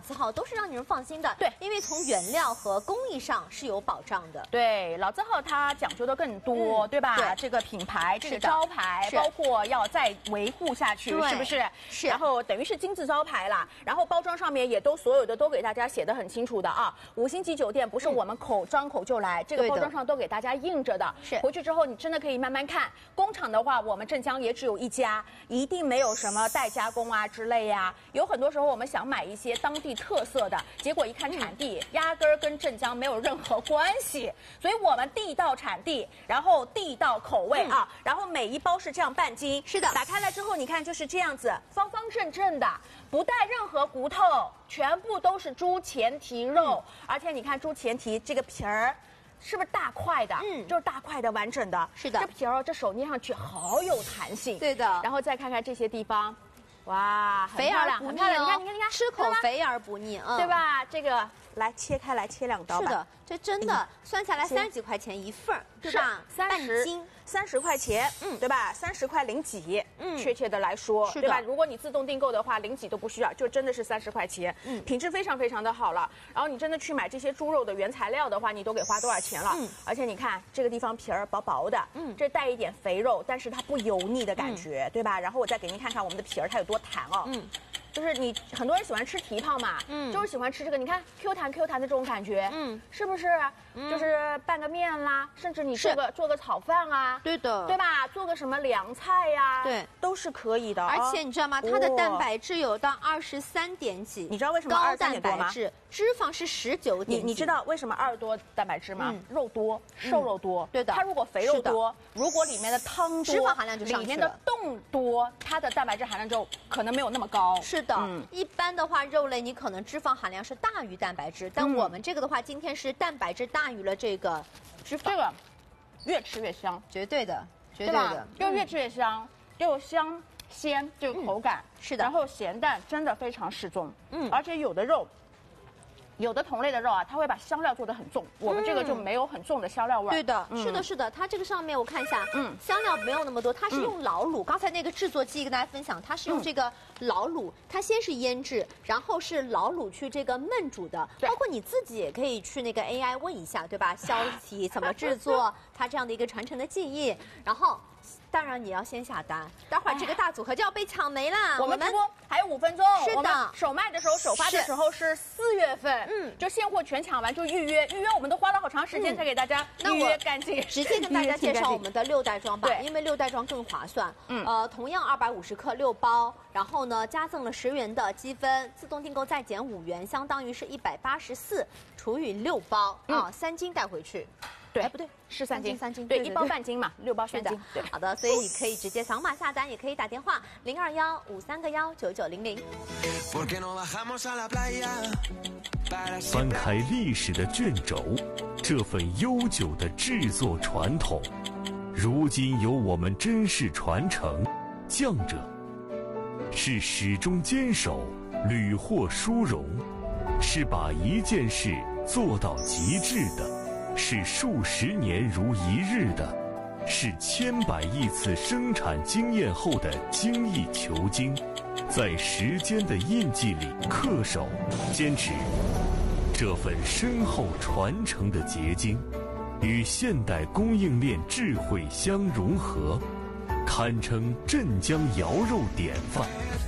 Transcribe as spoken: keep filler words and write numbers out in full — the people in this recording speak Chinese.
字号都是让你们放心的。 对， 因为从原料和工艺上是有保障的。 对，老字号它讲究的更多， 嗯、 对吧？ 对， 这个品牌、这个是的招牌，包括要再维护下去， 对是不是？ 是。 然后等于是金字招牌啦，然后包装上面也都所有的都给大家写的很清楚的啊。五星级酒店不是我们口、嗯、张口就来，这个包装上都给大家印着的。 是。 回去之后你真的可以慢慢看。工厂的话，我们镇江也只有一家，一定没有什么代加工啊之类呀、啊。有很多时候我们想买一些当地特色的，结果一看产地，嗯、压根儿跟镇江没有任何关系。所以我们地道产地，然后地道口味、嗯、啊，然后每一包是这样半斤。 是的， 打开来之后，你看就是这样子，方方正正的，不带任何骨头，全部都是猪前蹄肉，嗯、而且你看猪前蹄这个皮儿。是不是大块的？嗯，就是大块的、完整的。 是的， 这皮儿这手捏上去好有弹性。 对的。 然后再看看这些地方，哇， 肥而不腻、哦、 很漂亮。你看，你看，你看， 吃口肥而不腻，嗯， 对吧？这个来切开来，切两刀吧。 是的，这真的、嗯、算下来三十几块钱一份儿，对吧？ 三十斤， 三十块钱，嗯，对吧？三十块零几，嗯，确切的来说， 是对吧？如果你自动订购的话，零几都不需要，就真的是三十块钱，嗯，品质非常非常的好了。然后你真的去买这些猪肉的原材料的话，你都给花多少钱了？嗯，而且你看这个地方皮儿薄薄的，嗯，这带一点肥肉，但是它不油腻的感觉，嗯、对吧？然后我再给您看看我们的皮儿它有多弹哦，嗯。就是你很多人喜欢吃蹄膀嘛，嗯，就是喜欢吃这个，你看 Q 弹 Q 弹的这种感觉，嗯，是不是？嗯、就是拌个面啦，甚至你做个做个炒饭啊， 对的， 对吧？做个什么凉菜呀、啊， 对， 都是可以的。 而且你知道吗？它的蛋白质有到二十三点几， 你知道为什么二十三点多吗？ 高蛋白质，脂肪是十九点几。 你你知道为什么二多蛋白质吗？嗯、肉多，瘦肉多， 嗯、对的。 它如果肥肉多，如果里面的汤多， 脂肪含量就上去了。 里面的冻多，它的蛋白质含量就可能没有那么高。 是的，嗯、一般。一般的话，肉类你可能脂肪含量是大于蛋白质，但我们这个的话，今天是蛋白质大于了这个脂肪。 这个越吃越香， 绝对的，绝对的， 就越吃越香，又香鲜，这个口感、 嗯、是的。 然后咸淡真的非常适中，嗯，而且有的肉。有的同类的肉啊，它会把香料做得很重，我们这个就没有很重的香料味。 对的，嗯、是的，是的，它这个上面我看一下，嗯，香料没有那么多，它是用老卤。嗯、刚才那个制作记忆跟大家分享，它是用这个老卤，它先是腌制，然后是老卤去这个焖煮的。包括你自己也可以去那个 A I 问一下，对吧？削皮怎么制作，它这样的一个传承的技艺，然后。当然你要先下单，待会儿这个大组合就要被抢没了。 我们直播还有五分钟， 是的， 首卖的时候、首发的时候是四月份，嗯，就现货全抢完就预约，预约我们都花了好长时间才给大家预约干净。 直接跟大家介绍我们的六袋装吧，因为六袋装更划算。嗯，呃，同样二百五十克六包，然后呢加赠了十元的积分，自动订购再减五元，相当于是一百八十四除以六包啊，三斤带回去。对，哎不对， 是三斤， 三斤， 对，一包半斤嘛，六包三斤。 对，好的，所以你可以直接扫码下单，也可以打电话零二幺五三个幺九九零零。 翻开历史的卷轴，这份悠久的制作传统，如今由我们珍视传承。匠者是始终坚守，屡获殊荣，是把一件事做到极致的。是数十年如一日的，是千百亿次生产经验后的精益求精，在时间的印记里恪守、坚持这份深厚传承的结晶，与现代供应链智慧相融合，堪称镇江肴肉典范。